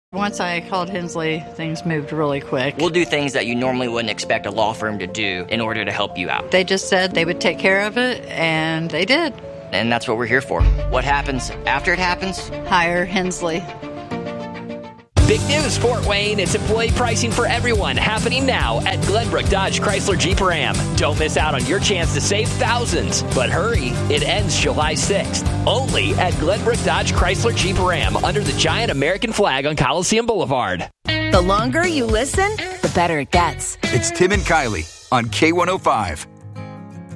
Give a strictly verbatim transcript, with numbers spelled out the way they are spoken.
Once I called Hensley, things moved really quick. We'll do things that you normally wouldn't expect a law firm to do in order to help you out. They just said they would take care of it, and they did. And that's what we're here for. What happens after it happens? Hire Hensley. Big news, Fort Wayne. It's employee pricing for everyone happening now at Glenbrook Dodge Chrysler Jeep Ram. Don't miss out on your chance to save thousands. But hurry, it ends July sixth. Only at Glenbrook Dodge Chrysler Jeep Ram under the giant American flag on Coliseum Boulevard. The longer you listen, the better it gets. It's Tim and Kylie on K one oh five.